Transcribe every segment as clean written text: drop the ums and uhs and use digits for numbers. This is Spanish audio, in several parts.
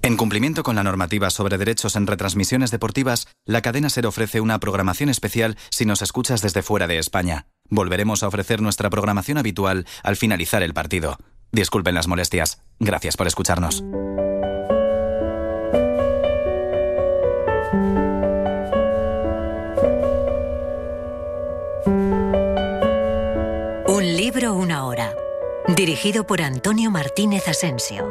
En cumplimiento con la normativa sobre derechos en retransmisiones deportivas, la cadena SER ofrece una programación especial si nos escuchas desde fuera de España. Volveremos a ofrecer nuestra programación habitual al finalizar el partido. Disculpen las molestias. Gracias por escucharnos. Un libro, una hora. Dirigido por Antonio Martínez Asensio.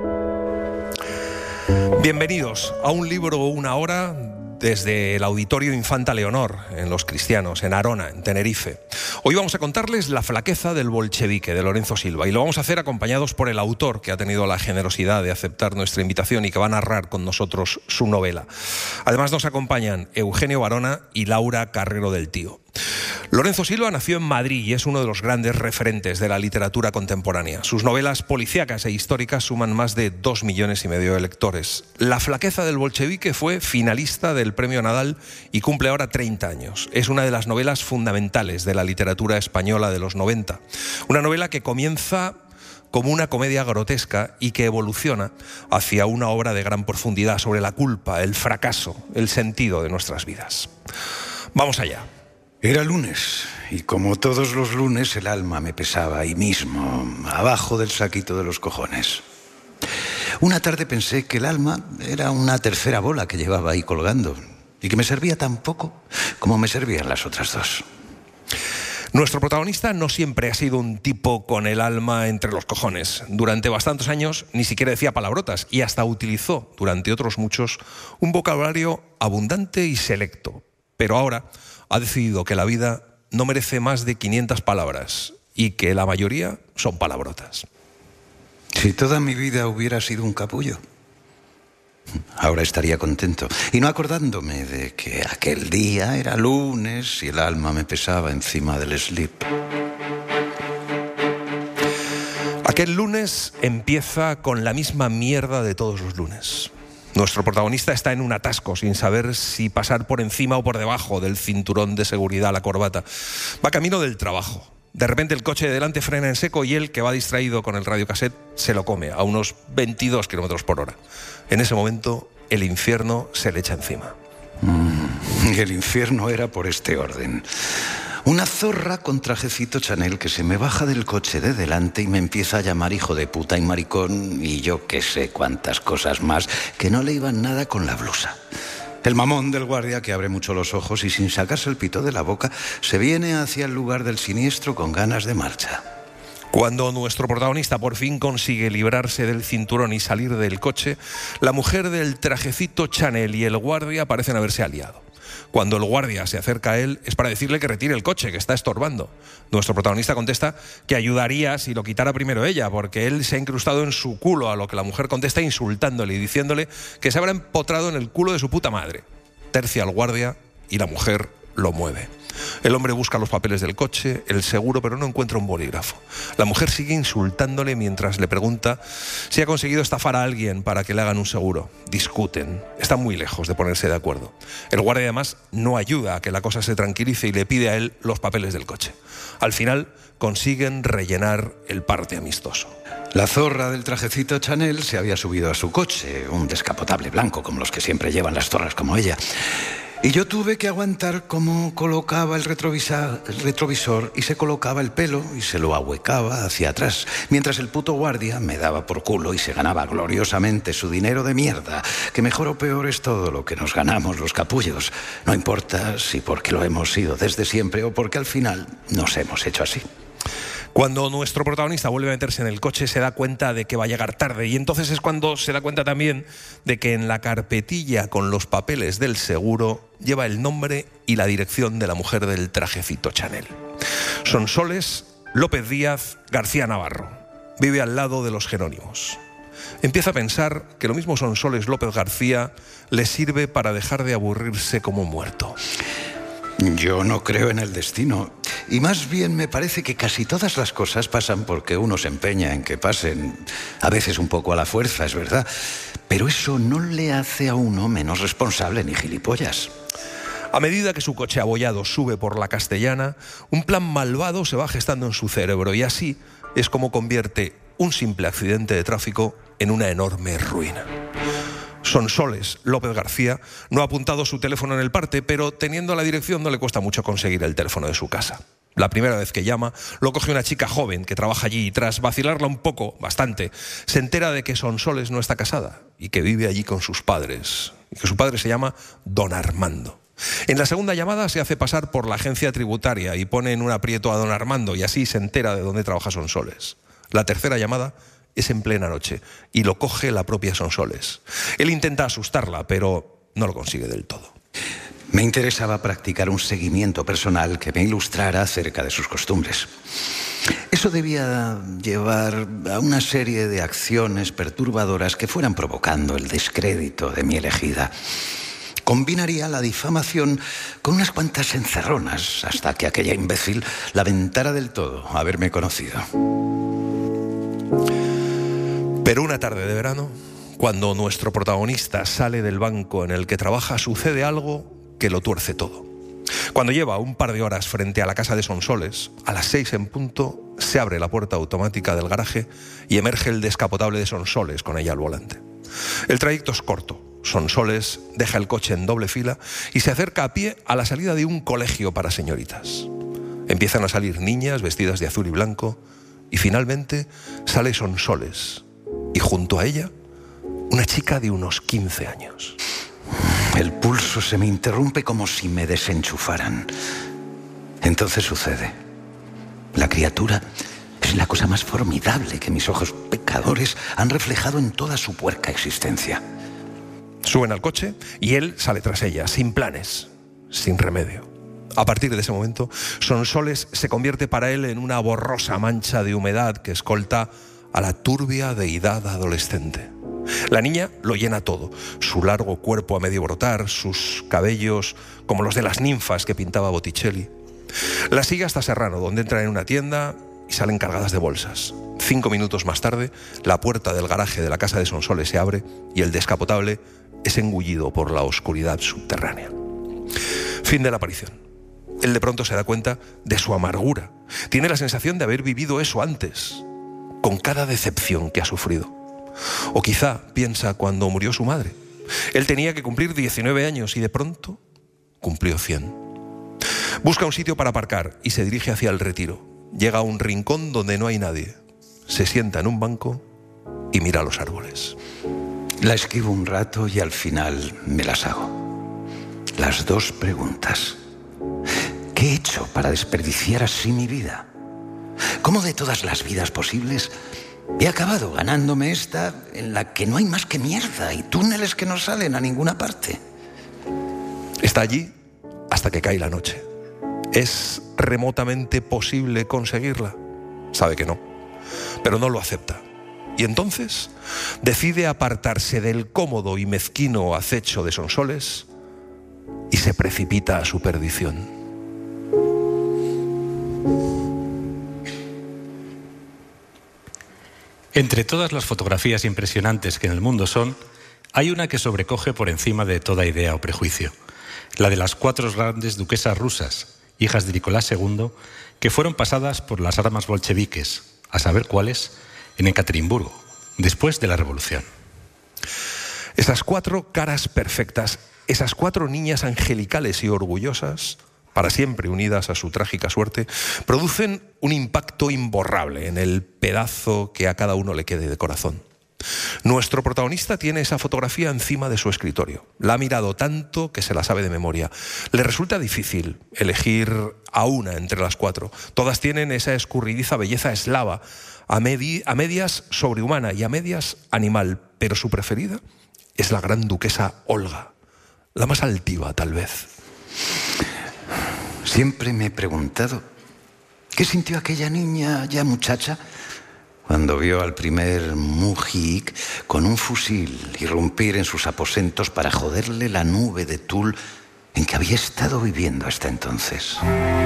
Bienvenidos a Un libro, una hora, desde el Auditorio Infanta Leonor, en Los Cristianos, en Arona, en Tenerife. Hoy vamos a contarles La flaqueza del bolchevique, de Lorenzo Silva, y lo vamos a hacer acompañados por el autor, que ha tenido la generosidad de aceptar nuestra invitación y que va a narrar con nosotros su novela. Además nos acompañan Eugenio Barona y Laura Carrero del Tío. Lorenzo Silva nació en Madrid y es uno de los grandes referentes de la literatura contemporánea. Sus novelas policíacas e históricas suman más de 2,5 millones de lectores. La flaqueza del bolchevique fue finalista del Premio Nadal y cumple ahora 30 años. Es una de las novelas fundamentales de la literatura española de los 90. Una novela que comienza como una comedia grotesca y que evoluciona hacia una obra de gran profundidad sobre la culpa, el fracaso, el sentido de nuestras vidas. Vamos allá. Era lunes, y como todos los lunes el alma me pesaba ahí mismo, abajo del saquito de los cojones. Una tarde pensé que el alma era una tercera bola que llevaba ahí colgando, y que me servía tan poco como me servían las otras dos. Nuestro protagonista no siempre ha sido un tipo con el alma entre los cojones. Durante bastantes años ni siquiera decía palabrotas y hasta utilizó, durante otros muchos, un vocabulario abundante y selecto. Pero ahora ha decidido que la vida no merece más de 500 palabras y que la mayoría son palabrotas. Si toda mi vida hubiera sido un capullo, ahora estaría contento y no acordándome de que aquel día era lunes y el alma me pesaba encima del slip. Aquel lunes empieza con la misma mierda de todos los lunes. Nuestro protagonista está en un atasco sin saber si pasar por encima o por debajo del cinturón de seguridad, la corbata. Va camino del trabajo. De repente el coche de delante frena en seco y él, que va distraído con el radiocassette, se lo come a unos 22 kilómetros por hora. En ese momento, el infierno se le echa encima. El infierno era por este orden. Una zorra con trajecito Chanel que se me baja del coche de delante y me empieza a llamar hijo de puta y maricón y yo qué sé cuántas cosas más que no le iban nada con la blusa. El mamón del guardia que abre mucho los ojos y sin sacarse el pito de la boca se viene hacia el lugar del siniestro con ganas de marcha. Cuando nuestro protagonista por fin consigue librarse del cinturón y salir del coche, la mujer del trajecito Chanel y el guardia parecen haberse aliado. Cuando el guardia se acerca a él es para decirle que retire el coche, que está estorbando. Nuestro protagonista contesta que ayudaría si lo quitara primero ella, porque él se ha incrustado en su culo, a lo que la mujer contesta insultándole y diciéndole que se habrá empotrado en el culo de su puta madre. Tercia al guardia y la mujer lo mueve. El hombre busca los papeles del coche, el seguro, pero no encuentra un bolígrafo. La mujer sigue insultándole mientras le pregunta si ha conseguido estafar a alguien para que le hagan un seguro. Discuten. Están muy lejos de ponerse de acuerdo. El guardia además no ayuda a que la cosa se tranquilice y le pide a él los papeles del coche. Al final consiguen rellenar el parte amistoso. La zorra del trajecito Chanel se había subido a su coche, un descapotable blanco como los que siempre llevan las zorras como ella. Y yo tuve que aguantar cómo colocaba el retrovisor y se colocaba el pelo y se lo ahuecaba hacia atrás, mientras el puto guardia me daba por culo y se ganaba gloriosamente su dinero de mierda, que mejor o peor es todo lo que nos ganamos los capullos. No importa si porque lo hemos sido desde siempre o porque al final nos hemos hecho así. Cuando nuestro protagonista vuelve a meterse en el coche se da cuenta de que va a llegar tarde y entonces es cuando se da cuenta también de que en la carpetilla con los papeles del seguro lleva el nombre y la dirección de la mujer del trajecito Chanel. Sonsoles López Díaz García Navarro. Vive al lado de los Jerónimos. Empieza a pensar que lo mismo Sonsoles López García le sirve para dejar de aburrirse como un muerto. Yo no creo en el destino. Y más bien me parece que casi todas las cosas pasan porque uno se empeña en que pasen. A veces un poco a la fuerza, es verdad. Pero eso no le hace a uno menos responsable ni gilipollas. A medida que su coche abollado sube por la Castellana, un plan malvado se va gestando en su cerebro y así es como convierte un simple accidente de tráfico en una enorme ruina. Sonsoles López García no ha apuntado su teléfono en el parte, pero teniendo la dirección no le cuesta mucho conseguir el teléfono de su casa. La primera vez que llama, lo coge una chica joven que trabaja allí y tras vacilarla un poco, bastante, se entera de que Sonsoles no está casada y que vive allí con sus padres, y que su padre se llama Don Armando. En la segunda llamada se hace pasar por la agencia tributaria y pone en un aprieto a Don Armando y así se entera de dónde trabaja Sonsoles. La tercera llamada es en plena noche y lo coge la propia Sonsoles. Él intenta asustarla, pero no lo consigue del todo. Me interesaba practicar un seguimiento personal que me ilustrara acerca de sus costumbres. Eso debía llevar a una serie de acciones perturbadoras que fueran provocando el descrédito de mi elegida. Combinaría la difamación con unas cuantas encerronas hasta que aquella imbécil lamentara del todo haberme conocido. Pero una tarde de verano, cuando nuestro protagonista sale del banco en el que trabaja, sucede algo que lo tuerce todo. Cuando lleva un par de horas frente a la casa de Sonsoles, a las 6 en punto, se abre la puerta automática del garaje y emerge el descapotable de Sonsoles con ella al volante. El trayecto es corto. Sonsoles deja el coche en doble fila y se acerca a pie a la salida de un colegio para señoritas. Empiezan a salir niñas vestidas de azul y blanco y finalmente sale Sonsoles y junto a ella una chica de unos 15 años. El pulso se me interrumpe como si me desenchufaran. Entonces sucede. La criatura es la cosa más formidable que mis ojos pecadores han reflejado en toda su puerca existencia. Suben al coche y él sale tras ella, sin planes, sin remedio. A partir de ese momento, Sonsoles se convierte para él en una borrosa mancha de humedad que escolta a la turbia deidad adolescente. La niña lo llena todo, su largo cuerpo a medio brotar, sus cabellos como los de las ninfas que pintaba Botticelli. La sigue hasta Serrano, donde entran en una tienda y salen cargadas de bolsas. 5 minutos más tarde, la puerta del garaje de la casa de Sonsoles se abre y el descapotable es engullido por la oscuridad subterránea. Fin de la aparición. Él de pronto se da cuenta de su amargura. Tiene la sensación de haber vivido eso antes, con cada decepción que ha sufrido. O quizá piensa cuando murió su madre. Él tenía que cumplir 19 años y de pronto cumplió 100. Busca un sitio para aparcar y se dirige hacia el Retiro. Llega a un rincón donde no hay nadie. Se sienta en un banco y mira los árboles. La esquivo un rato y al final me las hago. Las dos preguntas. ¿Qué he hecho para desperdiciar así mi vida? ¿Cómo de todas las vidas posibles he acabado ganándome esta en la que no hay más que mierda y túneles que no salen a ninguna parte? Está allí hasta que cae la noche. ¿Es remotamente posible conseguirla? Sabe que no, pero no lo acepta. Y entonces decide apartarse del cómodo y mezquino acecho de Sonsoles y se precipita a su perdición. Entre todas las fotografías impresionantes que en el mundo son, hay una que sobrecoge por encima de toda idea o prejuicio. La de las 4 grandes duquesas rusas, hijas de Nicolás II, que fueron pasadas por las armas bolcheviques, a saber cuáles, en Ekaterimburgo, después de la Revolución. Esas 4 caras perfectas, esas 4 niñas angelicales y orgullosas, para siempre unidas a su trágica suerte, producen un impacto imborrable en el pedazo que a cada uno le quede de corazón. Nuestro protagonista tiene esa fotografía encima de su escritorio. La ha mirado tanto que se la sabe de memoria. Le resulta difícil elegir a una entre las 4. Todas tienen esa escurridiza belleza eslava, a medias sobrehumana y a medias animal, pero su preferida es la gran duquesa Olga, la más altiva tal vez. Siempre me he preguntado qué sintió aquella niña ya muchacha cuando vio al primer mujik con un fusil irrumpir en sus aposentos para joderle la nube de tul en que había estado viviendo hasta entonces.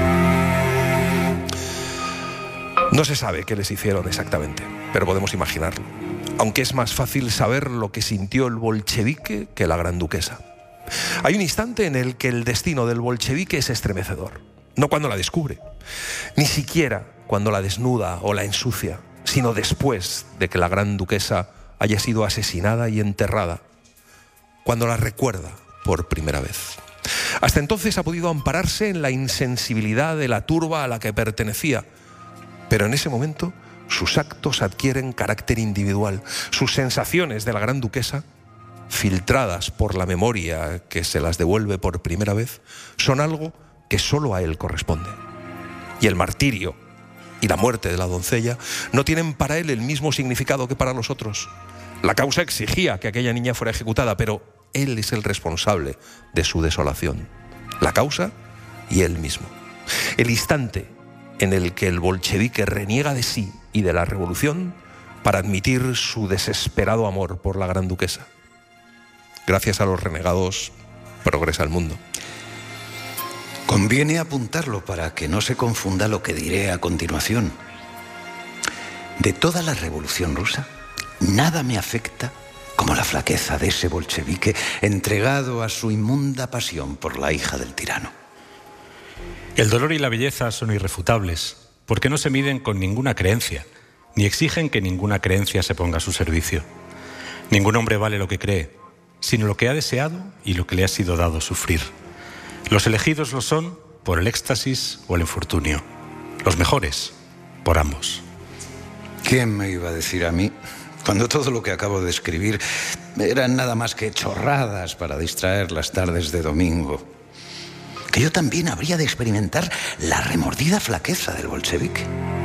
No se sabe qué les hicieron exactamente, pero podemos imaginarlo. Aunque es más fácil saber lo que sintió el bolchevique que la gran duquesa. Hay un instante en el que el destino del bolchevique es estremecedor. No cuando la descubre, ni siquiera cuando la desnuda o la ensucia, sino después de que la gran duquesa haya sido asesinada y enterrada. cuando la recuerda por primera vez. Hasta entonces ha podido ampararse en la insensibilidad de la turba a la que pertenecía, pero en ese momento sus actos adquieren carácter individual. Sus sensaciones de la gran duquesa, filtradas por la memoria que se las devuelve por primera vez, son algo que solo a él corresponde. Y el martirio y la muerte de la doncella no tienen para él el mismo significado que para los otros. La causa exigía que aquella niña fuera ejecutada, pero él es el responsable de su desolación. La causa y él mismo. El instante en el que el bolchevique reniega de sí y de la revolución para admitir su desesperado amor por la gran duquesa. Gracias a los renegados progresa el mundo. Conviene apuntarlo para que no se confunda lo que diré a continuación. De toda la revolución rusa, nada me afecta como la flaqueza de ese bolchevique entregado a su inmunda pasión por la hija del tirano. El dolor y la belleza son irrefutables, porque no se miden con ninguna creencia, ni exigen que ninguna creencia se ponga a su servicio. Ningún hombre vale lo que cree, sino lo que ha deseado y lo que le ha sido dado sufrir. Los elegidos lo son por el éxtasis o el infortunio. Los mejores, por ambos. ¿Quién me iba a decir a mí, cuando todo lo que acabo de escribir eran nada más que chorradas para distraer las tardes de domingo, que yo también habría de experimentar la remordida flaqueza del bolchevique?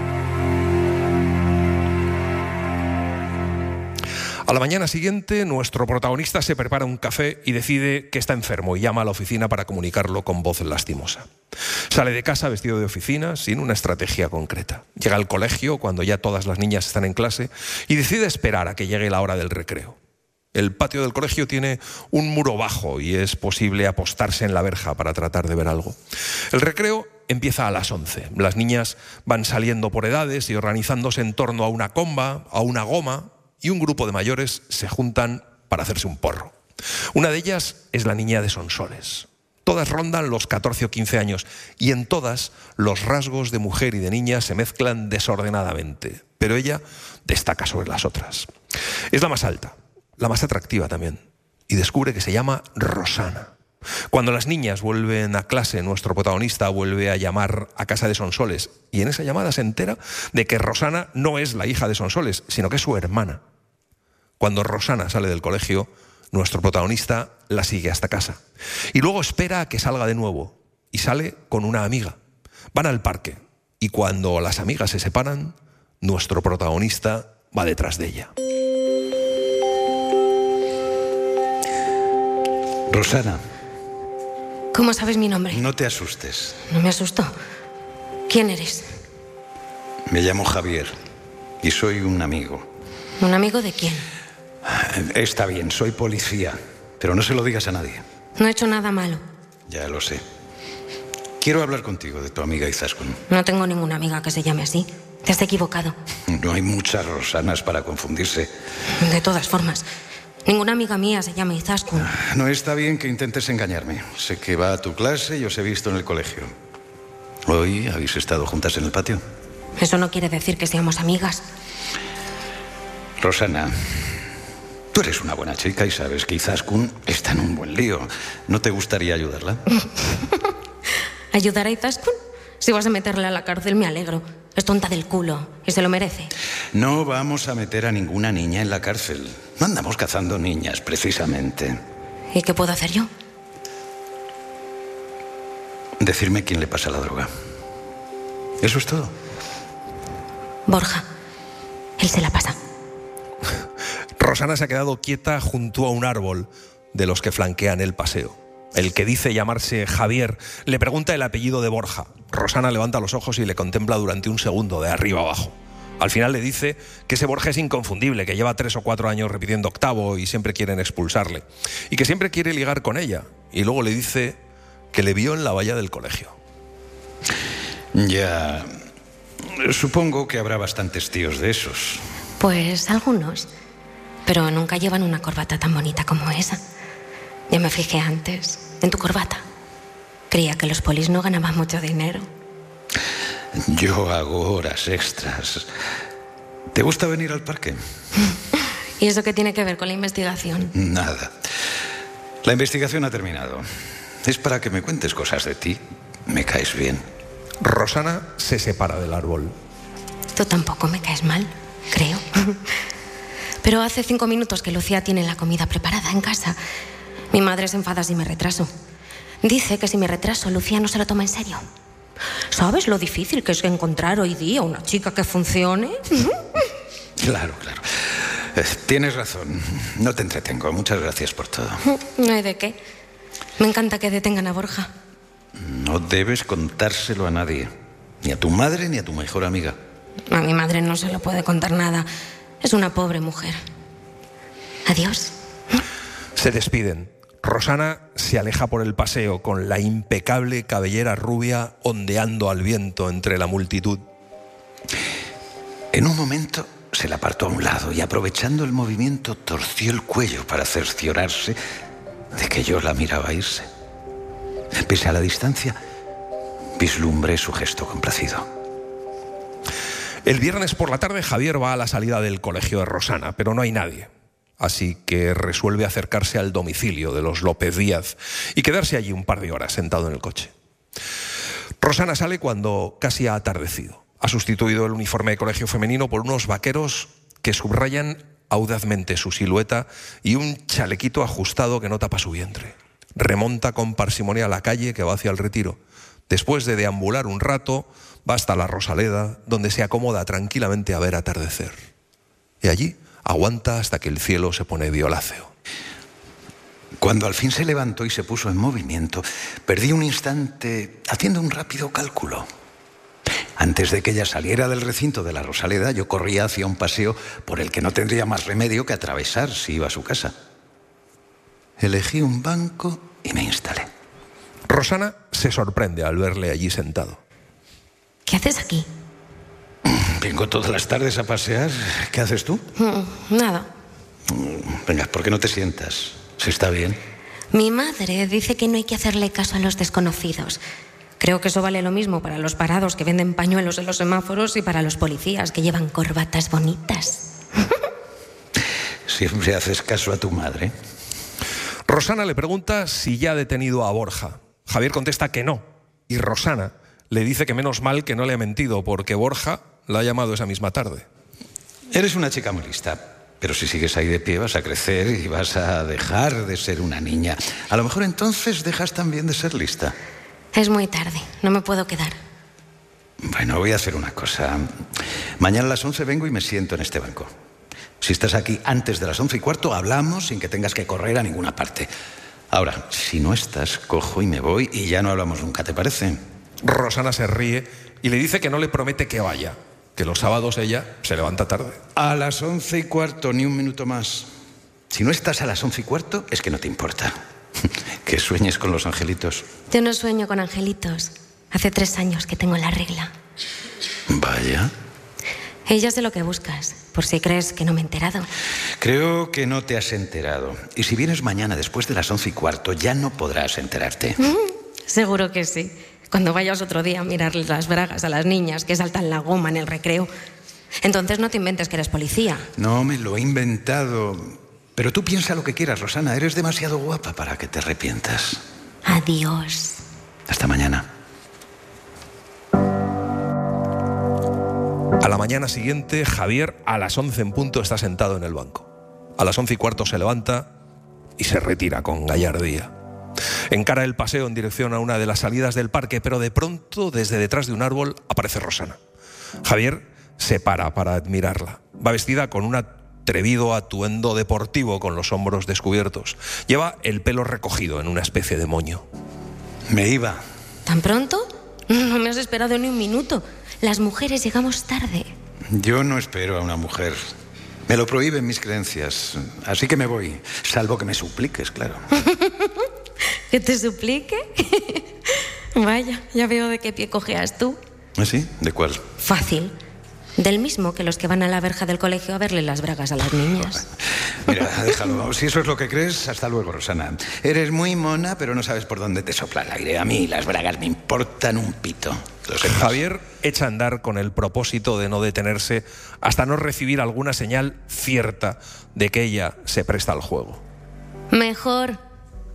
A la mañana siguiente, nuestro protagonista se prepara un café y decide que está enfermo y llama a la oficina para comunicarlo con voz lastimosa. Sale de casa vestido de oficina, sin una estrategia concreta. Llega al colegio cuando ya todas las niñas están en clase y decide esperar a que llegue la hora del recreo. El patio del colegio tiene un muro bajo y es posible apostarse en la verja para tratar de ver algo. El recreo empieza a las 11. Las niñas van saliendo por edades y organizándose en torno a una comba, a una goma, y un grupo de mayores se juntan para hacerse un porro. Una de ellas es la niña de Sonsoles. Todas rondan los 14 o 15 años y en todas los rasgos de mujer y de niña se mezclan desordenadamente, pero ella destaca sobre las otras. Es la más alta, la más atractiva también, y descubre que se llama Rosana. Cuando las niñas vuelven a clase, nuestro protagonista vuelve a llamar a casa de Sonsoles y en esa llamada se entera de que Rosana no es la hija de Sonsoles, sino que es su hermana. Cuando Rosana sale del colegio, nuestro protagonista la sigue hasta casa y luego espera a que salga de nuevo y sale con una amiga. Van al parque y cuando las amigas se separan, nuestro protagonista va detrás de ella. Rosana. ¿Cómo sabes mi nombre? No te asustes. No me asustó. ¿Quién eres? Me llamo Javier y soy un amigo. ¿Un amigo de quién? Está bien, soy policía, pero no se lo digas a nadie. No he hecho nada malo. Ya lo sé. Quiero hablar contigo de tu amiga Izaskun. No tengo ninguna amiga que se llame así. Te has equivocado. No hay muchas Rosanas para confundirse. De todas formas, ninguna amiga mía se llama Izaskun. No está bien que intentes engañarme. Sé que va a tu clase y os he visto en el colegio. ¿Hoy habéis estado juntas en el patio? Eso no quiere decir que seamos amigas. Rosana, tú eres una buena chica y sabes que Izaskun está en un buen lío. ¿No te gustaría ayudarla? ¿Ayudar a Izaskun? Si vas a meterla a la cárcel, me alegro. Es tonta del culo y se lo merece. No vamos a meter a ninguna niña en la cárcel. No andamos cazando niñas, precisamente. ¿Y qué puedo hacer yo? Decirme quién le pasa la droga. Eso es todo. Borja. Él se la pasa. Rosana se ha quedado quieta junto a un árbol de los que flanquean el paseo. El que dice llamarse Javier le pregunta el apellido de Borja. Rosana levanta los ojos y le contempla durante un segundo de arriba abajo. Al final le dice que ese Borja es inconfundible, que lleva 3 o 4 años repitiendo octavo y siempre quieren expulsarle. Y que siempre quiere ligar con ella. Y luego le dice que le vio en la valla del colegio. Ya. Supongo que habrá bastantes tíos de esos. Pues algunos. Pero nunca llevan una corbata tan bonita como esa. Ya me fijé antes en tu corbata. Creía que los polis no ganaban mucho dinero. Yo hago horas extras. ¿Te gusta venir al parque? ¿Y eso qué tiene que ver con la investigación? Nada. La investigación ha terminado. Es para que me cuentes cosas de ti. Me caes bien. Rosana se separa del árbol. Tú tampoco me caes mal, creo. Pero hace 5 minutos que Lucía tiene la comida preparada en casa. Mi madre se enfada si me retraso. Dice que si me retraso, Lucía no se lo toma en serio. ¿Sabes lo difícil que es encontrar hoy día una chica que funcione? Claro. Tienes razón. No te entretengo. Muchas gracias por todo. No hay de qué. Me encanta que detengan a Borja. No debes contárselo a nadie. Ni a tu madre ni a tu mejor amiga. A mi madre no se lo puede contar nada. Es una pobre mujer. Adiós. Se despiden. Rosana se aleja por el paseo con la impecable cabellera rubia ondeando al viento entre la multitud. En un momento se la apartó a un lado y, aprovechando el movimiento, torció el cuello para cerciorarse de que yo la miraba irse. Pese a la distancia, vislumbré su gesto complacido. El viernes por la tarde Javier va a la salida del colegio de Rosana, pero no hay nadie. Así que resuelve acercarse al domicilio de los López Díaz y quedarse allí un par de horas sentado en el coche. Rosana sale cuando casi ha atardecido. Ha sustituido el uniforme de colegio femenino por unos vaqueros que subrayan audazmente su silueta y un chalequito ajustado que no tapa su vientre. Remonta con parsimonia a la calle que va hacia el Retiro. Después de deambular un rato, va hasta la Rosaleda, donde se acomoda tranquilamente a ver atardecer. Y allí aguanta hasta que el cielo se pone violáceo. Cuando al fin se levantó y se puso en movimiento, perdí un instante haciendo un rápido cálculo. Antes de que ella saliera del recinto de la Rosaleda, yo corría hacia un paseo por el que no tendría más remedio que atravesar si iba a su casa. Elegí un banco y me instalé. Rosana se sorprende al verle allí sentado. ¿Qué haces aquí? Vengo todas las tardes a pasear. ¿Qué haces tú? Nada. Venga, ¿por qué no te sientas? ¿Se está bien? Mi madre dice que no hay que hacerle caso a los desconocidos. Creo que eso vale lo mismo para los parados que venden pañuelos en los semáforos y para los policías que llevan corbatas bonitas. Siempre haces caso a tu madre. Rosana le pregunta si ya ha detenido a Borja. Javier contesta que no. Y Rosana le dice que menos mal que no le ha mentido, porque Borja la ha llamado esa misma tarde. Eres una chica muy lista, pero si sigues ahí de pie vas a crecer y vas a dejar de ser una niña. A lo mejor entonces dejas también de ser lista. Es muy tarde, no me puedo quedar. Bueno, voy a hacer una cosa. Mañana a las 11 vengo y me siento en este banco. Si estás aquí antes de las 11:15, hablamos sin que tengas que correr a ninguna parte. Ahora, si no estás, cojo y me voy y ya no hablamos nunca, ¿te parece? Rosana se ríe y le dice que no le promete que vaya, que los sábados ella se levanta tarde. A las 11:15, ni un minuto más. Si no estás a las 11:15, es que no te importa. Que sueñes con los angelitos. Yo no sueño con angelitos. Hace 3 años que tengo la regla. Vaya. Ya sé lo que buscas, por si crees que no me he enterado. Creo que no te has enterado. Y si vienes mañana después de las 11:15, ya no podrás enterarte. Seguro que sí. Cuando vayas otro día a mirarles las bragas a las niñas que saltan la goma en el recreo. Entonces no te inventes que eres policía. No me lo he inventado. Pero tú piensa lo que quieras, Rosana. Eres demasiado guapa para que te arrepientas. Adiós. Hasta mañana. A la mañana siguiente, Javier a las 11 en punto está sentado en el banco. A las 11:15 se levanta y se retira con gallardía. Encara el paseo en dirección a una de las salidas del parque, pero de pronto, desde detrás de un árbol, aparece Rosana. Javier se para admirarla. Va vestida con un atrevido atuendo deportivo con los hombros descubiertos. Lleva el pelo recogido en una especie de moño. Me iba. ¿Tan pronto? No me has esperado ni un minuto. Las mujeres llegamos tarde. Yo no espero a una mujer. Me lo prohíben mis creencias. Así que me voy. Salvo que me supliques, claro. ¿Que te suplique? Vaya, ya veo de qué pie cojeas tú. ¿Ah, sí? ¿De cuál? Fácil. Del mismo que los que van a la verja del colegio a verle las bragas a las niñas. Mira, déjalo. Si eso es lo que crees, hasta luego, Rosana. Eres muy mona, pero no sabes por dónde te sopla el aire. A mí las bragas me importan un pito. Javier echa a andar con el propósito de no detenerse hasta no recibir alguna señal cierta de que ella se presta al juego. Mejor.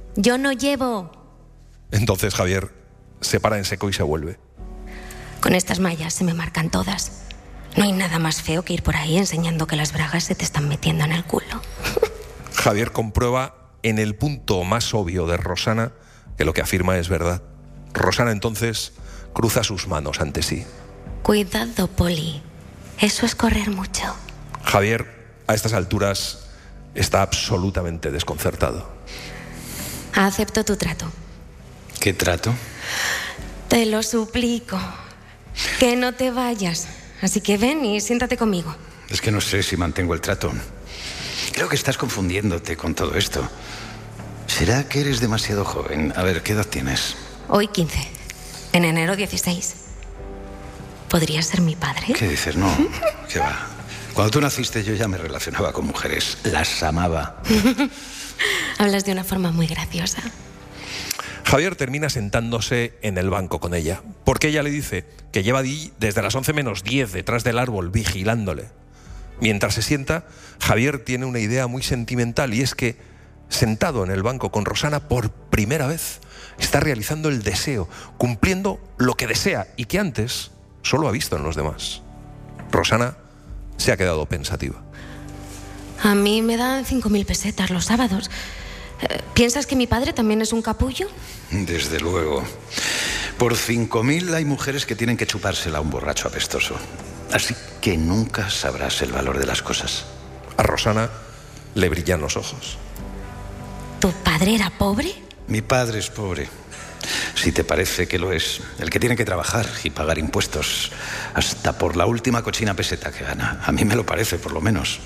Yo no llevo. Entonces Javier se para en seco y se vuelve. Con estas mallas se me marcan todas. No hay nada más feo que ir por ahí enseñando que las bragas se te están metiendo en el culo. Javier comprueba en el punto más obvio de Rosana que lo que afirma es verdad. Rosana entonces cruza sus manos ante sí. Cuidado, Poli. Eso es correr mucho. Javier, a estas alturas, está absolutamente desconcertado. Acepto tu trato. ¿Qué trato? Te lo suplico. Que no te vayas. Así que ven y siéntate conmigo. Es que no sé si mantengo el trato. Creo que estás confundiéndote con todo esto. ¿Será que eres demasiado joven? A ver, ¿qué edad tienes? Hoy 15. En enero 16. ¿Podrías ser mi padre? ¿Qué dices? No, ¿qué va? Cuando tú naciste yo ya me relacionaba con mujeres. Las amaba. Hablas de una forma muy graciosa. Javier termina sentándose en el banco con ella, porque ella le dice que lleva desde las 11 menos 10 detrás del árbol vigilándole. Mientras se sienta, Javier tiene una idea muy sentimental, y es que, sentado en el banco con Rosana por primera vez, está realizando el deseo, cumpliendo lo que desea y que antes solo ha visto en los demás. Rosana se ha quedado pensativa. A mí me dan 5.000 pesetas los sábados. ¿Piensas que mi padre también es un capullo? Desde luego. Por 5.000 hay mujeres que tienen que chupársela a un borracho apestoso. Así que nunca sabrás el valor de las cosas. A Rosana le brillan los ojos. ¿Tu padre era pobre? Mi padre es pobre. Si te parece que lo es. El que tiene que trabajar y pagar impuestos hasta por la última cochina peseta que gana. A mí me lo parece, por lo menos.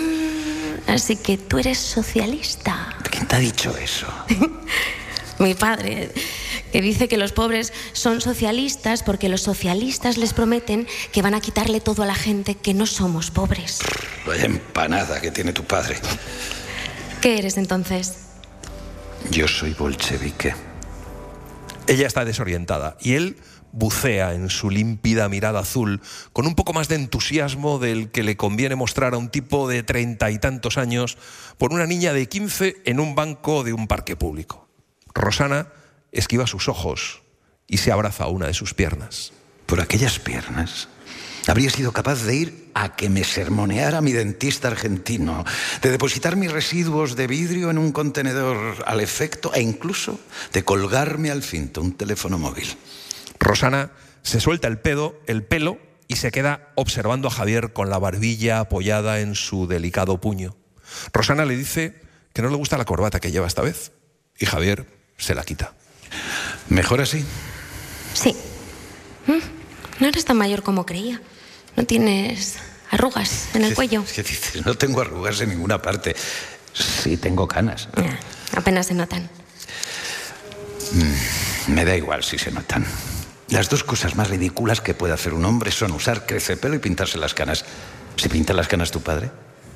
Así que tú eres socialista. ¿Quién te ha dicho eso? Mi padre, que dice que los pobres son socialistas porque los socialistas les prometen que van a quitarle todo a la gente, que no somos pobres. Vaya empanada que tiene tu padre. ¿Qué eres entonces? Yo soy bolchevique. Ella está desorientada y él bucea en su límpida mirada azul con un poco más de entusiasmo del que le conviene mostrar a un tipo de 30 y tantos años por una niña de 15 en un banco de un parque público. Rosana esquiva sus ojos y se abraza a una de sus piernas. Por aquellas piernas habría sido capaz de ir a que me sermoneara mi dentista argentino, de depositar mis residuos de vidrio en un contenedor al efecto e incluso de colgarme al cinto un teléfono móvil. Rosana se suelta el pelo y se queda observando a Javier con la barbilla apoyada en su delicado puño. Rosana le dice que no le gusta la corbata que lleva esta vez y Javier se la quita. ¿Mejor así? Sí. No eres tan mayor como creía. No tienes arrugas en el cuello. ¿Qué dices? No tengo arrugas en ninguna parte. Sí tengo canas. Apenas se notan. Me da igual si se notan. Las dos cosas más ridículas que puede hacer un hombre son usar crecepelo y pintarse las canas. ¿Se pinta las canas tu padre?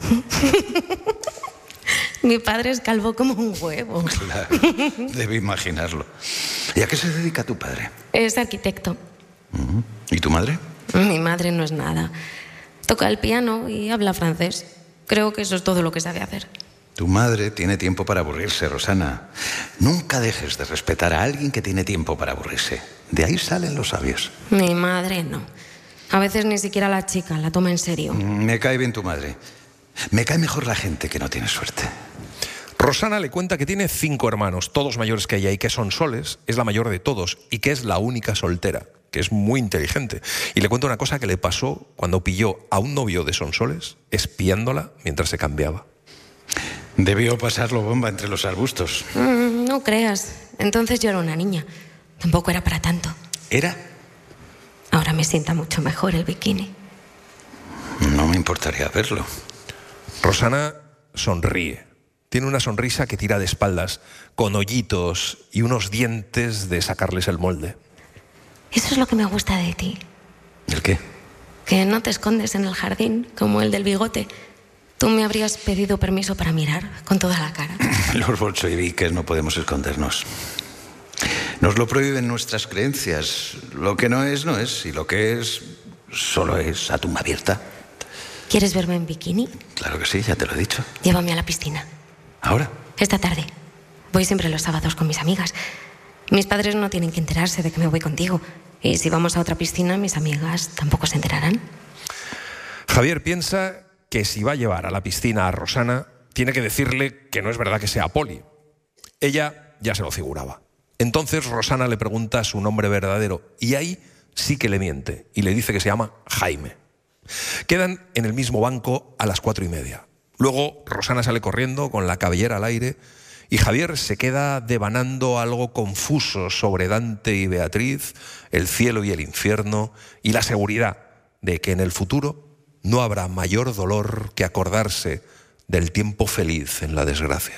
Mi padre es calvo como un huevo. Claro, debo imaginarlo. ¿Y a qué se dedica tu padre? Es arquitecto. ¿Y tu madre? Mi madre no es nada. Toca el piano y habla francés. Creo que eso es todo lo que sabe hacer. Tu madre tiene tiempo para aburrirse, Rosana. Nunca dejes de respetar a alguien que tiene tiempo para aburrirse. De ahí salen los sabios. Mi madre no. A veces ni siquiera la chica la toma en serio. Me cae bien tu madre. Me cae mejor la gente que no tiene suerte. Rosana le cuenta que tiene 5 hermanos, todos mayores que ella, y que Sonsoles es la mayor de todos y que es la única soltera, que es muy inteligente. Y le cuenta una cosa que le pasó cuando pilló a un novio de Sonsoles espiándola mientras se cambiaba. Debió pasarlo bomba entre los arbustos. No creas. Entonces yo era una niña. Tampoco era para tanto. ¿Era? Ahora me sienta mucho mejor el bikini. No me importaría verlo. Rosana sonríe. Tiene una sonrisa que tira de espaldas, con hoyitos y unos dientes de sacarles el molde. Eso es lo que me gusta de ti. ¿El qué? Que no te escondes en el jardín, como el del bigote. Tú me habrías pedido permiso para mirar con toda la cara. Los bolcheviques no podemos escondernos. Nos lo prohíben nuestras creencias. Lo que no es, no es. Y lo que es, solo es a tumba abierta. ¿Quieres verme en bikini? Claro que sí, ya te lo he dicho. Llévame a la piscina. ¿Ahora? Esta tarde. Voy siempre los sábados con mis amigas. Mis padres no tienen que enterarse de que me voy contigo. Y si vamos a otra piscina, mis amigas tampoco se enterarán. Javier piensa que si va a llevar a la piscina a Rosana, tiene que decirle que no es verdad que sea Poli. Ella ya se lo figuraba. Entonces Rosana le pregunta su nombre verdadero y ahí sí que le miente y le dice que se llama Jaime. Quedan en el mismo banco a las 4:30. Luego Rosana sale corriendo con la cabellera al aire y Javier se queda devanando algo confuso sobre Dante y Beatriz, el cielo y el infierno y la seguridad de que en el futuro no habrá mayor dolor que acordarse del tiempo feliz en la desgracia.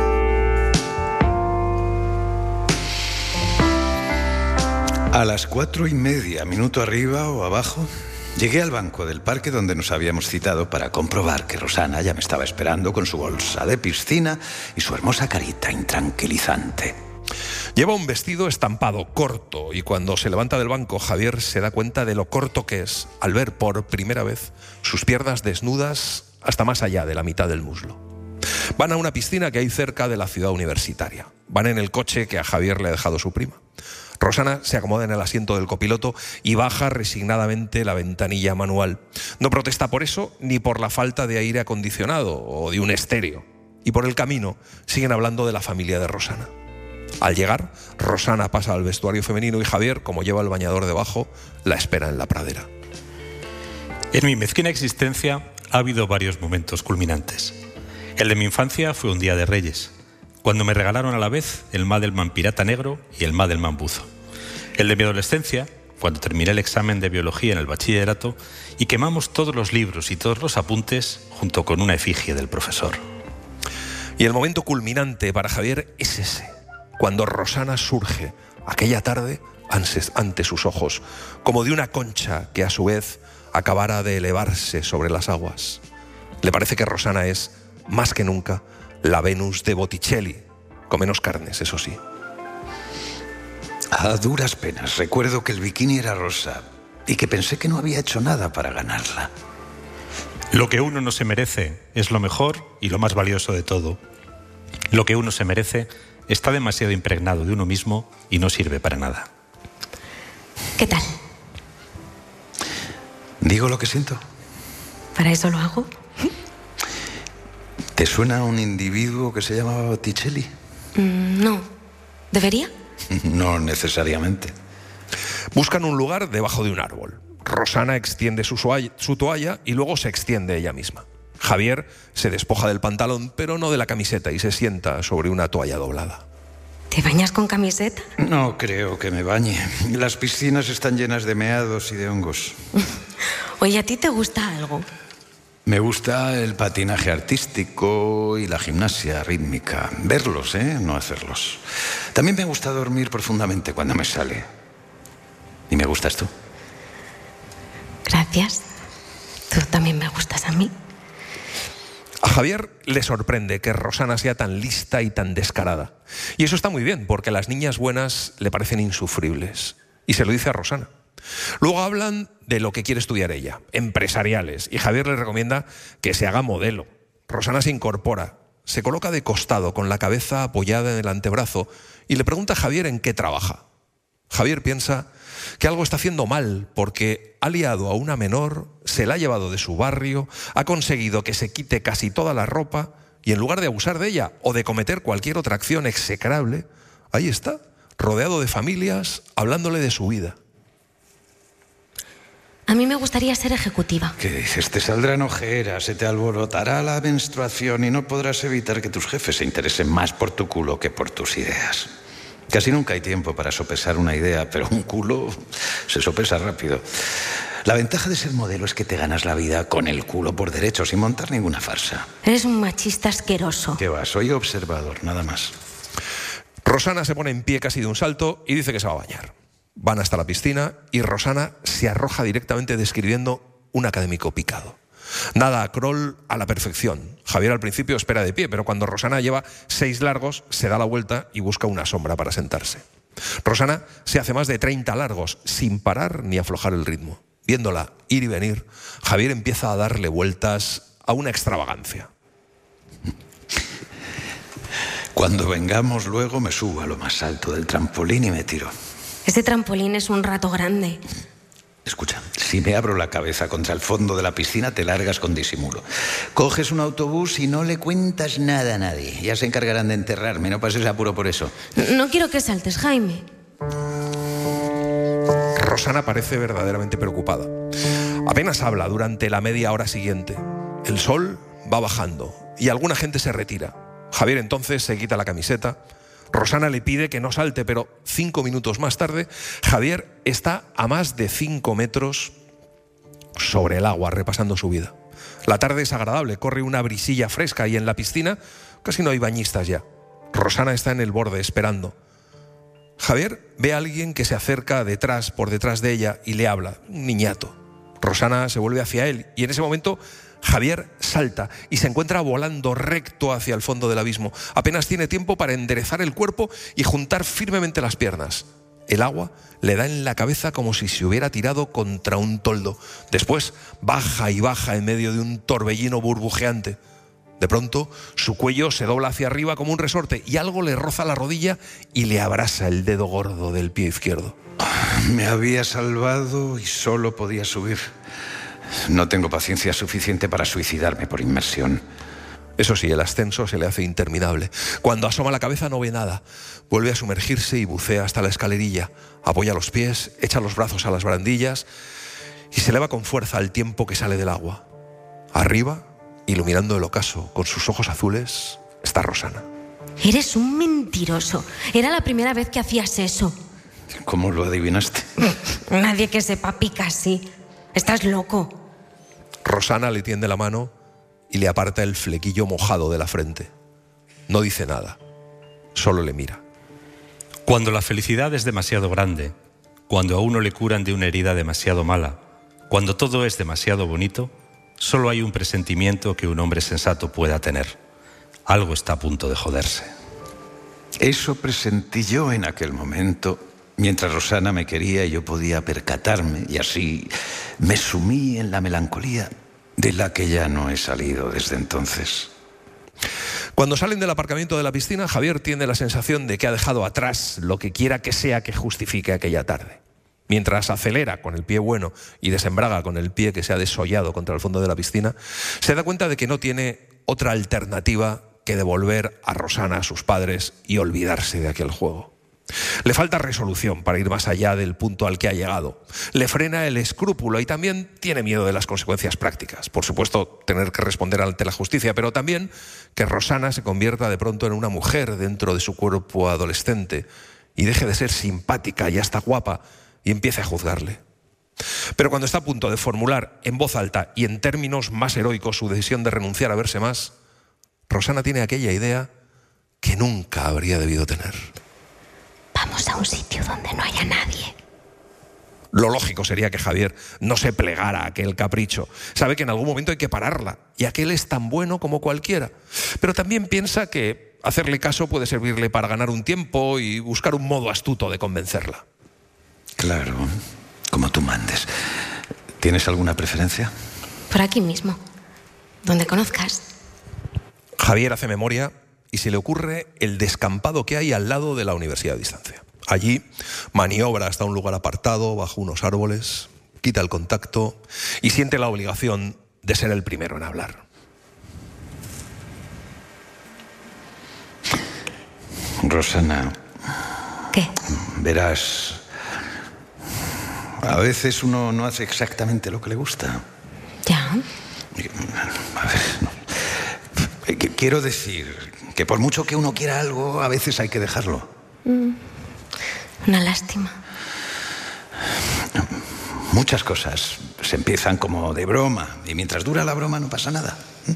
A las 4:30, minuto arriba o abajo, llegué al banco del parque donde nos habíamos citado para comprobar que Rosana ya me estaba esperando con su bolsa de piscina y su hermosa carita intranquilizante. Lleva un vestido estampado corto y cuando se levanta del banco, Javier se da cuenta de lo corto que es al ver por primera vez sus piernas desnudas hasta más allá de la mitad del muslo. Van a una piscina que hay cerca de la ciudad universitaria. Van en el coche que a Javier le ha dejado su prima. Rosana se acomoda en el asiento del copiloto y baja resignadamente la ventanilla manual. No protesta por eso ni por la falta de aire acondicionado o de un estéreo. Y por el camino siguen hablando de la familia de Rosana. Al llegar, Rosana pasa al vestuario femenino y Javier, como lleva el bañador debajo, la espera en la pradera. En mi mezquina existencia ha habido varios momentos culminantes. El de mi infancia fue un día de Reyes, cuando me regalaron a la vez el Madelman Pirata Negro y el Madelman Buzo. El de mi adolescencia, cuando terminé el examen de biología en el bachillerato y quemamos todos los libros y todos los apuntes junto con una efigie del profesor. Y el momento culminante para Javier es ese, cuando Rosana surge aquella tarde ante sus ojos, como de una concha que a su vez acabara de elevarse sobre las aguas. Le parece que Rosana es, más que nunca, la Venus de Botticelli, con menos carnes, eso sí. A duras penas recuerdo que el bikini era rosa y que pensé que no había hecho nada para ganarla. Lo que uno no se merece es lo mejor y lo más valioso de todo. Lo que uno se merece está demasiado impregnado de uno mismo y no sirve para nada. ¿Qué tal? ¿Digo lo que siento? ¿Para eso lo hago? ¿Te suena un individuo que se llamaba Botticelli? No. ¿Debería? No necesariamente. Buscan un lugar debajo de un árbol. Rosana extiende su toalla y luego se extiende ella misma. Javier se despoja del pantalón, pero no de la camiseta, y se sienta sobre una toalla doblada. ¿Te bañas con camiseta? No creo que me bañe. Las piscinas están llenas de meados y de hongos. Oye, ¿a ti te gusta algo? Me gusta el patinaje artístico y la gimnasia rítmica. Verlos, no hacerlos. También me gusta dormir profundamente cuando me sale. ¿Y me gustas tú? Gracias. Tú también me gustas a mí. A Javier le sorprende que Rosana sea tan lista y tan descarada. Y eso está muy bien, porque las niñas buenas le parecen insufribles. Y se lo dice a Rosana. Luego hablan de lo que quiere estudiar ella, empresariales, y Javier le recomienda que se haga modelo. Rosana se incorpora, se coloca de costado con la cabeza apoyada en el antebrazo y le pregunta a Javier en qué trabaja. Javier piensa que algo está haciendo mal porque ha liado a una menor, se la ha llevado de su barrio, ha conseguido que se quite casi toda la ropa y en lugar de abusar de ella o de cometer cualquier otra acción execrable, ahí está, rodeado de familias, hablándole de su vida. A mí me gustaría ser ejecutiva. ¿Qué dices? Te saldrán ojeras, se te alborotará la menstruación y no podrás evitar que tus jefes se interesen más por tu culo que por tus ideas. Casi nunca hay tiempo para sopesar una idea, pero un culo se sopesa rápido. La ventaja de ser modelo es que te ganas la vida con el culo por derecho, sin montar ninguna farsa. Eres un machista asqueroso. ¿Qué va? Soy observador, nada más. Rosana se pone en pie casi de un salto y dice que se va a bañar. Van hasta la piscina y Rosana se arroja directamente describiendo un académico picado. Nada a crawl a la perfección. Javier al principio espera de pie, pero cuando Rosana lleva 6 largos, se da la vuelta y busca una sombra para sentarse. Rosana se hace más de 30 largos, sin parar ni aflojar el ritmo. Viéndola ir y venir, Javier empieza a darle vueltas a una extravagancia. Cuando vengamos luego me subo a lo más alto del trampolín y me tiro. Ese trampolín es un rato grande. Escucha, si me abro la cabeza contra el fondo de la piscina, te largas con disimulo. Coges un autobús y no le cuentas nada a nadie. Ya se encargarán de enterrarme, no pases apuro por eso. No quiero que saltes, Jaime. Rosana parece verdaderamente preocupada. Apenas habla durante la media hora siguiente. El sol va bajando y alguna gente se retira. Javier entonces se quita la camiseta. Rosana le pide que no salte, pero 5 minutos más tarde, Javier está a más de 5 metros sobre el agua, repasando su vida. La tarde es agradable, corre una brisilla fresca y en la piscina casi no hay bañistas ya. Rosana está en el borde, esperando. Javier ve a alguien que se acerca por detrás de ella y le habla, un niñato. Rosana se vuelve hacia él y en ese momento Javier salta y se encuentra volando recto hacia el fondo del abismo. Apenas tiene tiempo para enderezar el cuerpo y juntar firmemente las piernas. El agua le da en la cabeza como si se hubiera tirado contra un toldo. Después baja y baja en medio de un torbellino burbujeante. De pronto su cuello se dobla hacia arriba como un resorte y algo le roza la rodilla y le abrasa el dedo gordo del pie izquierdo. Me había salvado y solo podía subir. No tengo paciencia suficiente para suicidarme por inmersión. Eso sí, el ascenso se le hace interminable. Cuando asoma la cabeza no ve nada. Vuelve a sumergirse y bucea hasta la escalerilla. Apoya los pies, echa los brazos a las barandillas y se eleva con fuerza al tiempo que sale del agua. Arriba, iluminando el ocaso con sus ojos azules, está Rosana. Eres un mentiroso. Era la primera vez que hacías eso. ¿Cómo lo adivinaste? Nadie que sepa pica así. Estás loco. Rosana le tiende la mano y le aparta el flequillo mojado de la frente. No dice nada, solo le mira. Cuando la felicidad es demasiado grande, cuando a uno le curan de una herida demasiado mala, cuando todo es demasiado bonito, solo hay un presentimiento que un hombre sensato pueda tener. Algo está a punto de joderse. Eso presentí yo en aquel momento. Mientras Rosana me quería, yo podía percatarme y así me sumí en la melancolía de la que ya no he salido desde entonces. Cuando salen del aparcamiento de la piscina, Javier tiene la sensación de que ha dejado atrás lo que quiera que sea que justifique aquella tarde. Mientras acelera con el pie bueno y desembraga con el pie que se ha desollado contra el fondo de la piscina, se da cuenta de que no tiene otra alternativa que devolver a Rosana a sus padres y olvidarse de aquel juego. Le falta resolución para ir más allá del punto al que ha llegado. Le frena el escrúpulo y también tiene miedo de las consecuencias prácticas. Por supuesto, tener que responder ante la justicia, pero también que Rosana se convierta de pronto en una mujer dentro de su cuerpo adolescente y deje de ser simpática y hasta guapa y empiece a juzgarle. Pero cuando está a punto de formular en voz alta y en términos más heroicos su decisión de renunciar a verse más, Rosana tiene aquella idea que nunca habría debido tener. Vamos a un sitio donde no haya nadie. Lo lógico sería que Javier no se plegara a aquel capricho. Sabe que en algún momento hay que pararla y aquel es tan bueno como cualquiera. Pero también piensa que hacerle caso puede servirle para ganar un tiempo y buscar un modo astuto de convencerla. Claro, como tú mandes. ¿Tienes alguna preferencia? Por aquí mismo, donde conozcas. Javier hace memoria y se le ocurre el descampado que hay al lado de la Universidad de Distancia. Allí maniobra hasta un lugar apartado, bajo unos árboles, quita el contacto y siente la obligación de ser el primero en hablar. Rosana. ¿Qué? Verás, a veces uno no hace exactamente lo que le gusta. Ya. A ver, no. Quiero decir que por mucho que uno quiera algo, a veces hay que dejarlo. Una lástima. Muchas cosas se empiezan como de broma y mientras dura la broma no pasa nada.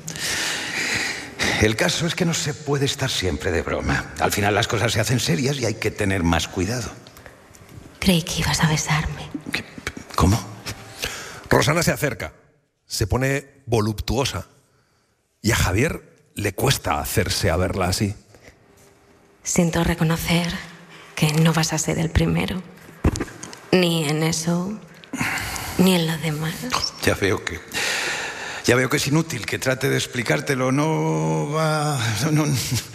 El caso es que no se puede estar siempre de broma. Al final las cosas se hacen serias y hay que tener más cuidado. Creí que ibas a besarme. ¿Cómo? Rosana se acerca, se pone voluptuosa y a Javier le cuesta hacerse a verla así. Siento reconocer que no vas a ser el primero. Ni en eso, ni en lo demás. Ya veo que es inútil que trate de explicártelo. No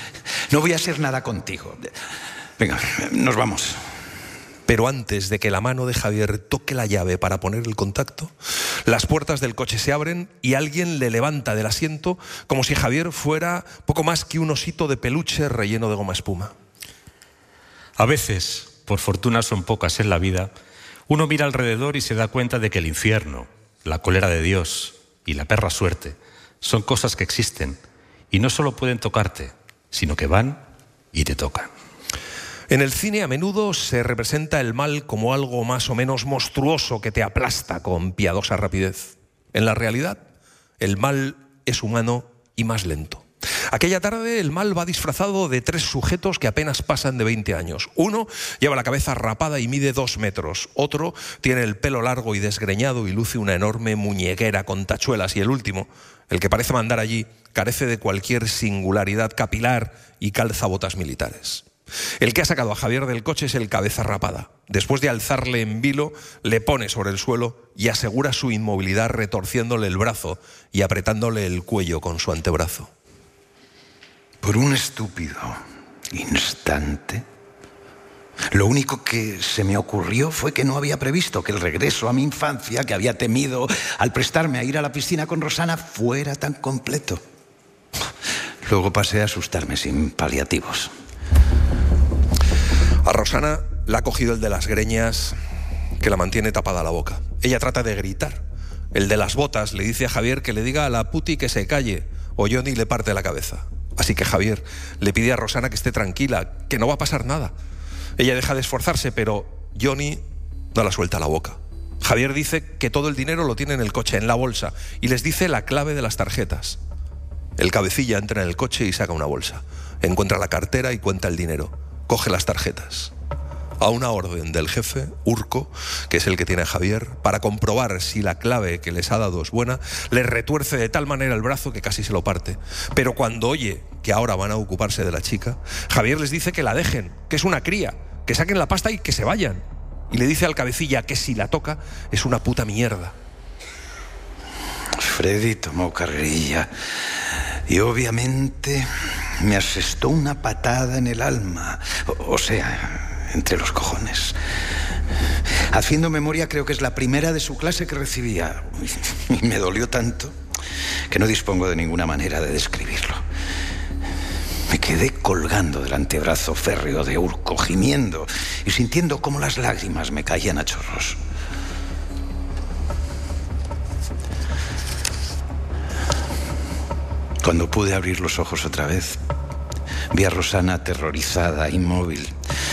No voy a hacer nada contigo. Venga, nos vamos. Pero antes de que la mano de Javier toque la llave para poner el contacto, las puertas del coche se abren y alguien le levanta del asiento como si Javier fuera poco más que un osito de peluche relleno de goma espuma. A veces, por fortuna son pocas en la vida, uno mira alrededor y se da cuenta de que el infierno, la cólera de Dios y la perra suerte son cosas que existen y no solo pueden tocarte, sino que van y te tocan. En el cine a menudo se representa el mal como algo más o menos monstruoso que te aplasta con piadosa rapidez. En la realidad, el mal es humano y más lento. Aquella tarde el mal va disfrazado de 3 sujetos que apenas pasan de 20 años. Uno lleva la cabeza rapada y mide 2 metros. Otro tiene el pelo largo y desgreñado y luce una enorme muñequera con tachuelas. Y el último, el que parece mandar allí, carece de cualquier singularidad capilar y calza botas militares. El que ha sacado a Javier del coche es el cabeza rapada. Después de alzarle en vilo, le pone sobre el suelo y asegura su inmovilidad retorciéndole el brazo y apretándole el cuello con su antebrazo. Por un estúpido instante, lo único que se me ocurrió fue que no había previsto que el regreso a mi infancia, que había temido al prestarme a ir a la piscina con Rosana, fuera tan completo. Luego pasé a asustarme sin paliativos. A Rosana la ha cogido el de las greñas que la mantiene tapada la boca. Ella trata de gritar. El de las botas le dice a Javier que le diga a la puti que se calle o Johnny le parte la cabeza. Así que Javier le pide a Rosana que esté tranquila, que no va a pasar nada. Ella deja de esforzarse, pero Johnny no la suelta la boca. Javier dice que todo el dinero lo tiene en el coche, en la bolsa, y les dice la clave de las tarjetas. El cabecilla entra en el coche y saca una bolsa. Encuentra la cartera y cuenta el dinero. Coge las tarjetas. A una orden del jefe, Urco, que es el que tiene a Javier, para comprobar si la clave que les ha dado es buena, le retuerce de tal manera el brazo que casi se lo parte. Pero cuando oye que ahora van a ocuparse de la chica, Javier les dice que la dejen, que es una cría, que saquen la pasta y que se vayan. Y le dice al cabecilla que si la toca es una puta mierda. Freddy tomó carrerilla y obviamente me asestó una patada en el alma, o sea, entre los cojones. Haciendo memoria, creo que es la primera de su clase que recibía. Y me dolió tanto que no dispongo de ninguna manera de describirlo. Me quedé colgando del antebrazo férreo de Urco, gimiendo y sintiendo cómo las lágrimas me caían a chorros. Cuando pude abrir los ojos otra vez, vi a Rosana aterrorizada, inmóvil.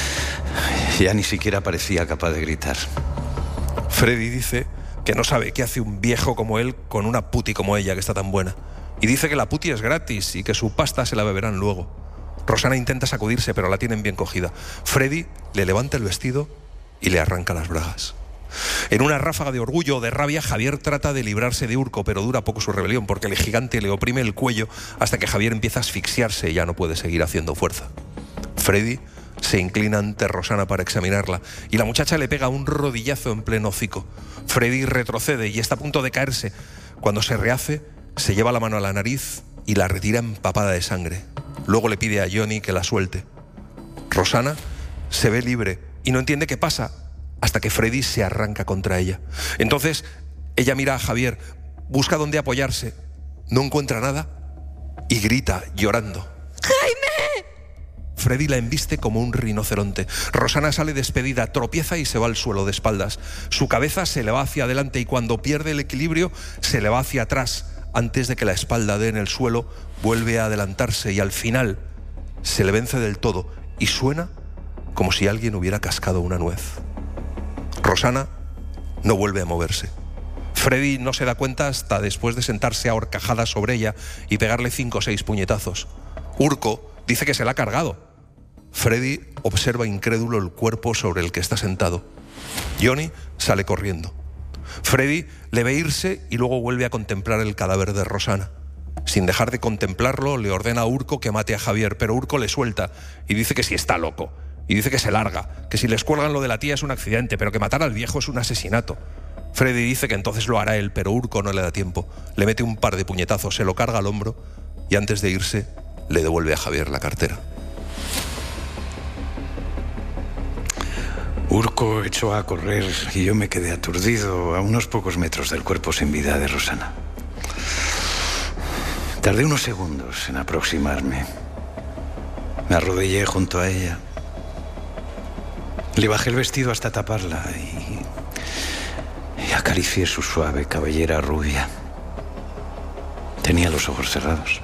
Ya ni siquiera parecía capaz de gritar. Freddy dice que no sabe qué hace un viejo como él con una puti como ella, que está tan buena. Y dice que la puti es gratis y que su pasta se la beberán luego. Rosana intenta sacudirse, pero la tienen bien cogida. Freddy le levanta el vestido y le arranca las bragas. En una ráfaga de orgullo o de rabia, Javier trata de librarse de Urco, pero dura poco su rebelión, porque el gigante le oprime el cuello hasta que Javier empieza a asfixiarse y ya no puede seguir haciendo fuerza. Freddy se inclina ante Rosana para examinarla y la muchacha le pega un rodillazo en pleno hocico. Freddy retrocede y está a punto de caerse. Cuando se rehace, se lleva la mano a la nariz y la retira empapada de sangre. Luego le pide a Johnny que la suelte. Rosana se ve libre y no entiende qué pasa hasta que Freddy se arranca contra ella. Entonces ella mira a Javier, busca dónde apoyarse, no encuentra nada y grita llorando. ¡Jaime! Freddy la embiste como un rinoceronte. Rosana sale despedida, tropieza y se va al suelo de espaldas. Su cabeza se le va hacia adelante y cuando pierde el equilibrio se le va hacia atrás. Antes de que la espalda dé en el suelo, vuelve a adelantarse y al final se le vence del todo y suena como si alguien hubiera cascado una nuez. Rosana no vuelve a moverse. Freddy no se da cuenta hasta después de sentarse a horcajadas sobre ella y pegarle 5 o 6 puñetazos. Urco dice que se la ha cargado. Freddy observa incrédulo el cuerpo sobre el que está sentado. Johnny sale corriendo. Freddy le ve irse y luego vuelve a contemplar el cadáver de Rosana. Sin dejar de contemplarlo, le ordena a Urco que mate a Javier, pero Urco le suelta y dice que si está loco. Y dice que se larga, que si les cuelgan lo de la tía es un accidente, pero que matar al viejo es un asesinato. Freddy dice que entonces lo hará él, pero Urco no le da tiempo. Le mete un par de puñetazos, se lo carga al hombro y antes de irse le devuelve a Javier la cartera. Urco echó a correr y yo me quedé aturdido a unos pocos metros del cuerpo sin vida de Rosana. Tardé unos segundos en aproximarme. Me arrodillé junto a ella. Le bajé el vestido hasta taparla y acaricié su suave cabellera rubia. Tenía los ojos cerrados.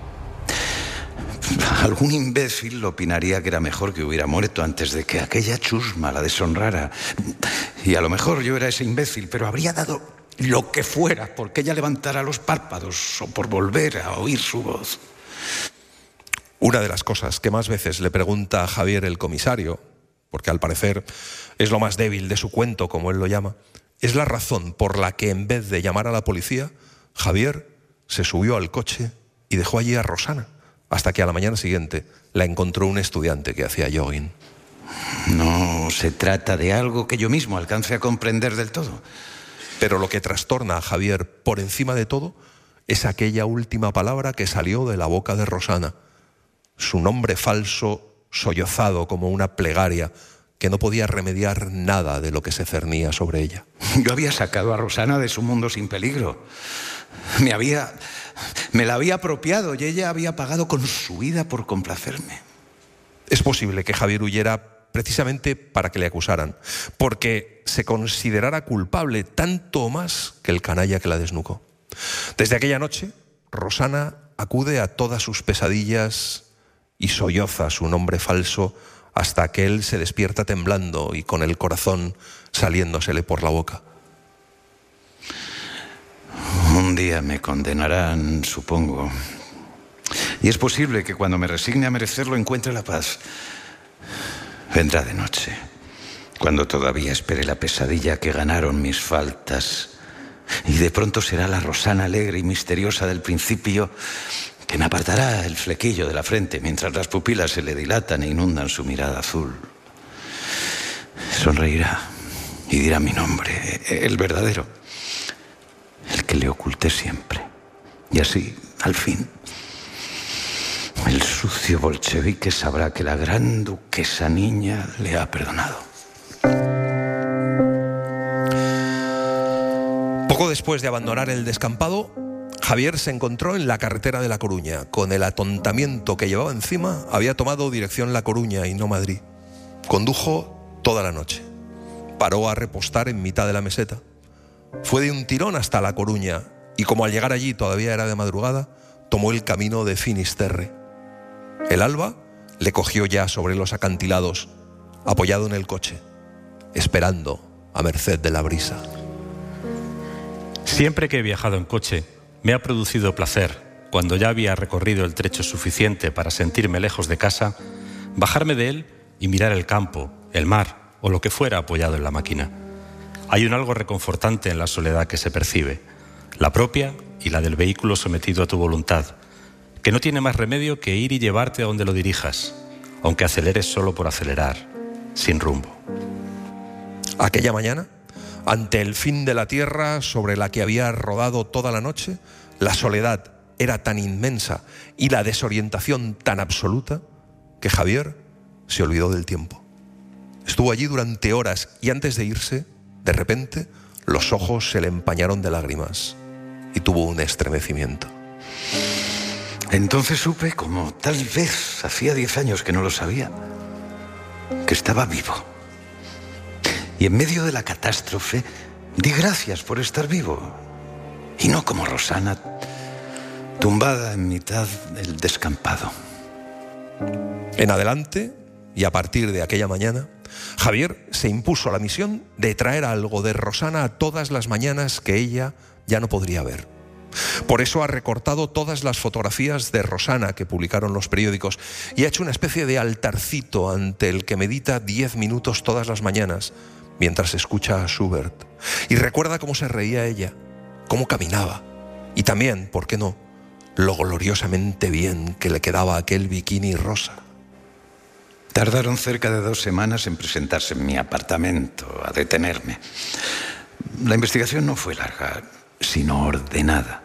Algún imbécil opinaría que era mejor que hubiera muerto antes de que aquella chusma la deshonrara. Y a lo mejor yo era ese imbécil, pero habría dado lo que fuera porque ella levantara los párpados o por volver a oír su voz. Una de las cosas que más veces le pregunta a Javier el comisario, porque al parecer es lo más débil de su cuento, como él lo llama, es la razón por la que en vez de llamar a la policía, Javier se subió al coche y dejó allí a Rosana, hasta que a la mañana siguiente la encontró un estudiante que hacía jogging. No se trata de algo que yo mismo alcance a comprender del todo. Pero lo que trastorna a Javier por encima de todo es aquella última palabra que salió de la boca de Rosana. Su nombre falso, sollozado como una plegaria, que no podía remediar nada de lo que se cernía sobre ella. Yo había sacado a Rosana de su mundo sin peligro. Me la había apropiado y ella había pagado con su vida por complacerme. Es posible que Javier huyera precisamente para que le acusaran, porque se considerara culpable tanto o más que el canalla que la desnucó. Desde aquella noche, Rosana acude a todas sus pesadillas y solloza su nombre falso hasta que él se despierta temblando y con el corazón saliéndosele por la boca. Un día me condenarán, supongo. Y es posible que cuando me resigne a merecerlo encuentre la paz. Vendrá de noche, cuando todavía espere la pesadilla que ganaron mis faltas. Y de pronto será la Rosana alegre y misteriosa del principio que me apartará el flequillo de la frente mientras las pupilas se le dilatan e inundan su mirada azul. Sonreirá y dirá mi nombre, el verdadero, el que le oculté siempre. Y así, al fin, el sucio bolchevique sabrá que la gran duquesa niña le ha perdonado. Poco después de abandonar el descampado, Javier se encontró en la carretera de La Coruña. Con el atontamiento que llevaba encima, había tomado dirección La Coruña y no Madrid. Condujo toda la noche. Paró a repostar en mitad de la meseta. Fue de un tirón hasta La Coruña y como al llegar allí todavía era de madrugada, tomó el camino de Finisterre. El alba le cogió ya sobre los acantilados, apoyado en el coche, esperando a merced de la brisa. Siempre que he viajado en coche, me ha producido placer, cuando ya había recorrido el trecho suficiente para sentirme lejos de casa, bajarme de él y mirar el campo, el mar o lo que fuera apoyado en la máquina. Hay un algo reconfortante en la soledad que se percibe, la propia y la del vehículo sometido a tu voluntad, que no tiene más remedio que ir y llevarte a donde lo dirijas, aunque aceleres solo por acelerar, sin rumbo. Aquella mañana, ante el fin de la tierra sobre la que había rodado toda la noche, la soledad era tan inmensa y la desorientación tan absoluta que Javier se olvidó del tiempo. Estuvo allí durante horas y antes de irse, de repente, los ojos se le empañaron de lágrimas y tuvo un estremecimiento. Entonces supe, como tal vez hacía 10 años que no lo sabía, que estaba vivo. Y en medio de la catástrofe, di gracias por estar vivo. Y no como Rosana, tumbada en mitad del descampado. En adelante, y a partir de aquella mañana, Javier se impuso la misión de traer algo de Rosana a todas las mañanas que ella ya no podría ver. Por eso ha recortado todas las fotografías de Rosana que publicaron los periódicos y ha hecho una especie de altarcito ante el que medita 10 minutos todas las mañanas mientras escucha a Schubert y recuerda cómo se reía ella, cómo caminaba y también, ¿por qué no?, lo gloriosamente bien que le quedaba aquel bikini rosa. Tardaron cerca de 2 semanas en presentarse en mi apartamento, a detenerme. La investigación no fue larga, sino ordenada.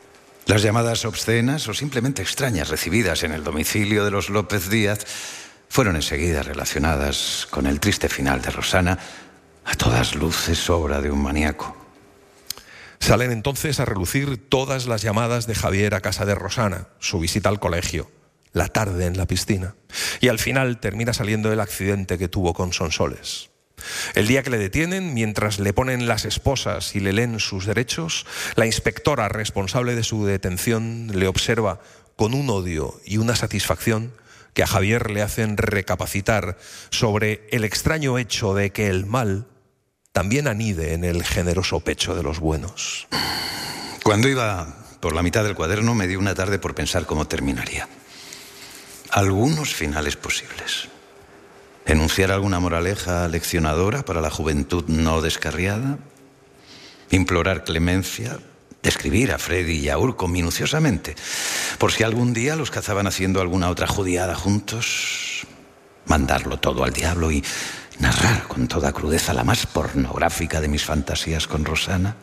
Las llamadas obscenas o simplemente extrañas recibidas en el domicilio de los López Díaz fueron enseguida relacionadas con el triste final de Rosana, a todas luces obra de un maníaco. Salen entonces a relucir todas las llamadas de Javier a casa de Rosana, su visita al colegio, la tarde en la piscina, y al final termina saliendo el accidente que tuvo con Sonsoles. El día que le detienen, mientras le ponen las esposas y le leen sus derechos, la inspectora responsable de su detención le observa con un odio y una satisfacción que a Javier le hacen recapacitar sobre el extraño hecho de que el mal también anide en el generoso pecho de los buenos. Cuando iba por la mitad del cuaderno, me di una tarde por pensar cómo terminaría. Algunos finales posibles. Enunciar alguna moraleja leccionadora para la juventud no descarriada. Implorar clemencia. Describir a Freddy y a Urco minuciosamente, por si algún día los cazaban haciendo alguna otra judiada juntos. Mandarlo todo al diablo y narrar con toda crudeza la más pornográfica de mis fantasías con Rosana.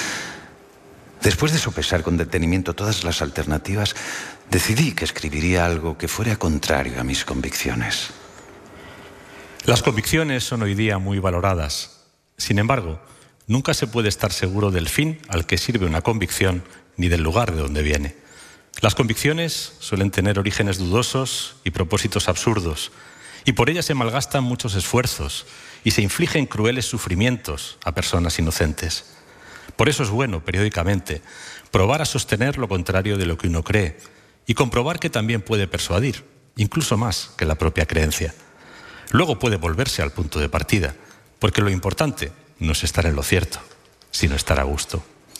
Después de sopesar con detenimiento todas las alternativas, decidí que escribiría algo que fuera contrario a mis convicciones. Las convicciones son hoy día muy valoradas. Sin embargo, nunca se puede estar seguro del fin al que sirve una convicción ni del lugar de donde viene. Las convicciones suelen tener orígenes dudosos y propósitos absurdos, y por ellas se malgastan muchos esfuerzos y se infligen crueles sufrimientos a personas inocentes. Por eso es bueno, periódicamente, probar a sostener lo contrario de lo que uno cree y comprobar que también puede persuadir, incluso más que la propia creencia. Luego puede volverse al punto de partida, porque lo importante no es estar en lo cierto, sino estar a gusto.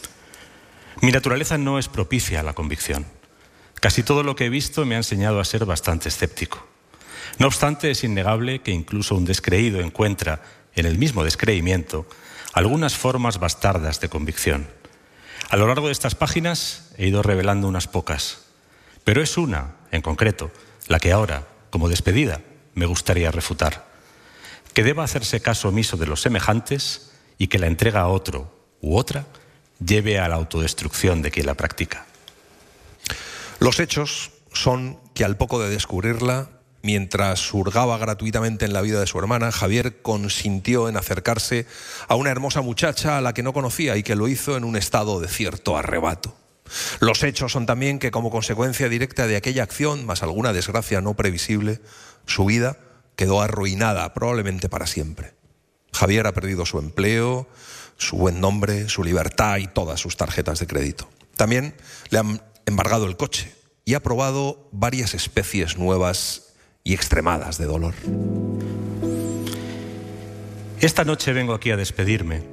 Mi naturaleza no es propicia a la convicción. Casi todo lo que he visto me ha enseñado a ser bastante escéptico. No obstante, es innegable que incluso un descreído encuentra, en el mismo descreimiento, algunas formas bastardas de convicción. A lo largo de estas páginas he ido revelando unas pocas, pero es una, en concreto, la que ahora, como despedida, me gustaría refutar. Que deba hacerse caso omiso de los semejantes y que la entrega a otro u otra lleve a la autodestrucción de quien la practica. Los hechos son que al poco de descubrirla, mientras hurgaba gratuitamente en la vida de su hermana, Javier consintió en acercarse a una hermosa muchacha a la que no conocía y que lo hizo en un estado de cierto arrebato. Los hechos son también que, como consecuencia directa de aquella acción, más alguna desgracia no previsible, su vida quedó arruinada, probablemente para siempre. Javier ha perdido su empleo, su buen nombre, su libertad y todas sus tarjetas de crédito. También le han embargado el coche y ha probado varias especies nuevas y extremadas de dolor. Esta noche vengo aquí a despedirme,